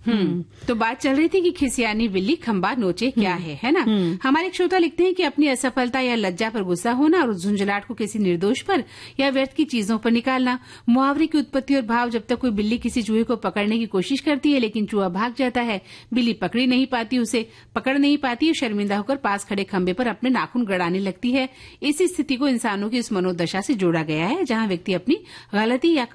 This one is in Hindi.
तो बात चल रही थी कि खिसियानी बिल्ली खंबा नोचे क्या है ना। हमारे एक श्रोता लिखते हैं कि अपनी असफलता या लज्जा पर गुस्सा होना और उस झुंझलाहट को किसी निर्दोष पर या व्यर्थ की चीजों पर निकालना। मुहावरे की उत्पत्ति और भाव, जब तक कोई बिल्ली किसी चूहे को पकड़ने की कोशिश करती है लेकिन चूहा भाग जाता है, बिल्ली पकड़ नहीं पाती, शर्मिंदा होकर पास खड़े खंबे पर अपने नाखून गड़ाने लगती है। इस स्थिति को इंसानों की इस मनोदशा से जोड़ा गया है जहां व्यक्ति अपनी गलती या